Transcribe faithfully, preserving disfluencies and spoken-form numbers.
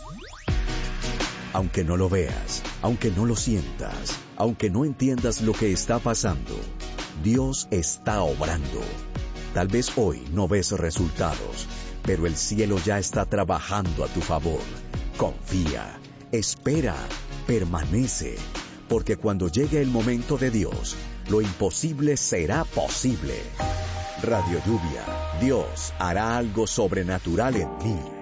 Aunque no lo veas, aunque no lo sientas, aunque no entiendas lo que está pasando, Dios está obrando. Tal vez hoy no ves resultados, pero el cielo ya está trabajando a tu favor. Confía, espera, permanece, porque cuando llegue el momento de Dios, lo imposible será posible. Radio Lluvia, Dios hará algo sobrenatural en ti.